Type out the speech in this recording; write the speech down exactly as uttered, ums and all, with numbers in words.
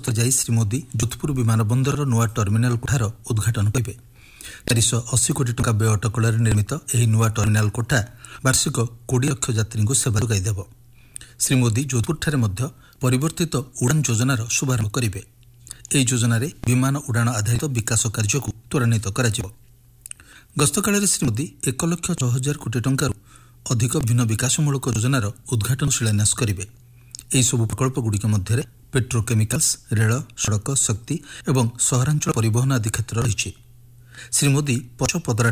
ଭାରତ ଯାଇ ଶ୍ରୀ ମୋଦି ଯୋଧପୁର ବିମାନ ବନ୍ଦରର ନୂଆ ଟର୍ମିନାଲ କୋଠାର ଉଦ୍ଘାଟନ କରିବେ। ଚାରିଶହ ଅଶୀ କୋଟି ଟଙ୍କା ବ୍ୟୟ ଅଟକଳରେ ନିର୍ମିତ ଏହି ନୂଆ ଟର୍ମିନାଲ କୋଠା ବାର୍ଷିକ କୋଡ଼ିଏ ଲକ୍ଷ ଯାତ୍ରୀଙ୍କୁ ସେବା ଯୋଗାଇ ଦେବ। ଶ୍ରୀ ମୋଦି ଯୋଧପୁରଠାରେ ମଧ୍ୟ ପରିବର୍ତ୍ତିତ ଉଡ଼ାନ ଯୋଜନାର ଶୁଭାରମ୍ଭ କରିବେ। ଏହି ଯୋଜନାରେ ବିମାନ ଉଡ଼ାଣ ଆଧାରିତ ବିକାଶ କାର୍ଯ୍ୟକୁ ତ୍ୱରାନ୍ୱିତ କରାଯିବ। ଗସ୍ତକାଳରେ ଶ୍ରୀ ମୋଦି ଏକ ଲକ୍ଷ ଛଅ ହଜାର କୋଟି ଟଙ୍କାରୁ ଅଧିକ ବିଭିନ୍ନ ବିକାଶମୂଳକ ଯୋଜନାର ଉଦ୍ଘାଟନ ଶିଳାନ୍ୟାସ କରିବେ। ଏହିସବୁ ପ୍ରକଳ୍ପଗୁଡ଼ିକ ମଧ୍ୟରେ ପେଟ୍ରୋକେମିକାଲ୍ସ, ରେଳ, ସଡ଼କ, ଶକ୍ତି ଏବଂ ସହରାଞ୍ଚଳ ପରିବହନ ଆଦି କ୍ଷେତ୍ର ରହିଛି। ଶ୍ରୀ ମୋଦି ପଛ ପଦରା